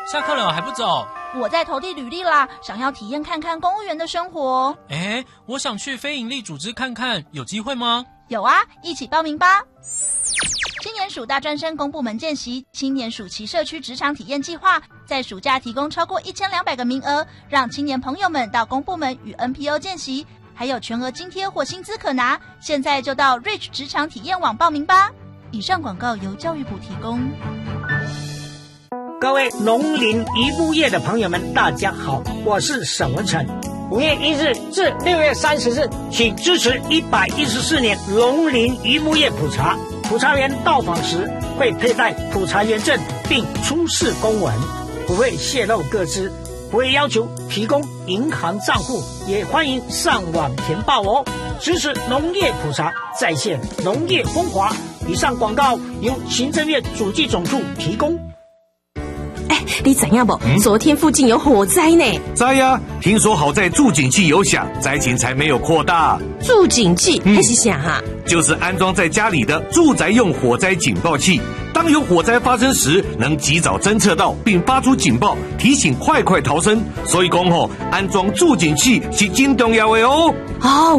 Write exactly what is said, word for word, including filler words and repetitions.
下课了还不走？ 我在投递履历啦，想要体验看看公务员的生活。 诶，我想去非营利组织看看，有机会吗？ 有啊，一起报名吧。青年署大专生公部门见习青年暑期社区职场体验计划，在暑假提供超过一千两百个名额，让青年朋友们到公部门与 N P O 见习，还有全额津贴或薪资可拿。现在就到 Reach 职场体验网报名吧。以上广告由教育部提供。 各位农林渔牧业的朋友们，大家好，我是沈文成。五月一日至六月三十日，请支持一百一十四年农林渔牧业普查。普查员到访时会佩戴普查员证，并出示公文，不会泄露个资，不会要求提供银行账户，也欢迎上网填报哦。支持农业普查，再现农业风华。以上广告由行政院主计总处提供。 哎，你知影不？嗯、昨天附近有火灾呢。 知呀，听说好在住警器有响，灾情才没有扩大。 住警器那、嗯、是啥哈？ 就是安装在家里的住宅用火灾警报器，当有火灾发生时，能及早侦测到并发出警报，提醒快快逃生。所以讲吼，安装住警器是真重要的哦。 哦。